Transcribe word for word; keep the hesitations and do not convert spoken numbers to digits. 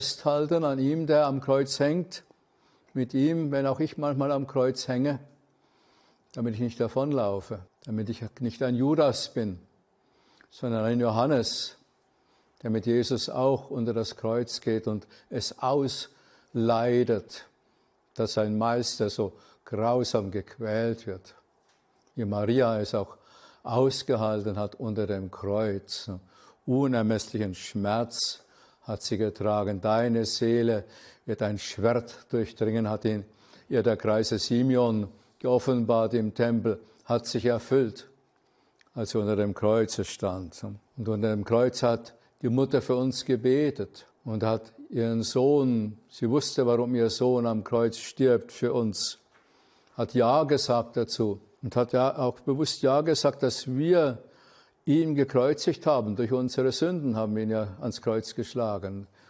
Festhalten an ihm, der am Kreuz hängt, mit ihm, wenn auch ich manchmal am Kreuz hänge, damit ich nicht davonlaufe, damit ich nicht ein Judas bin, sondern ein Johannes, der mit Jesus auch unter das Kreuz geht und es ausleidet, dass sein Meister so grausam gequält wird, wie Maria es auch ausgehalten hat unter dem Kreuz. Unermesslichen Schmerz hat sie getragen. Deine Seele wird ein Schwert durchdringen, hat ihn, ihr der Greise Simeon geoffenbart im Tempel, hat sich erfüllt, als sie unter dem Kreuz stand. Und unter dem Kreuz hat die Mutter für uns gebetet und hat ihren Sohn, sie wusste, warum ihr Sohn am Kreuz stirbt für uns, hat Ja gesagt dazu und hat ja auch bewusst Ja gesagt, dass wir ihn gekreuzigt haben. Durch unsere Sünden haben wir ihn ja ans Kreuz geschlagen.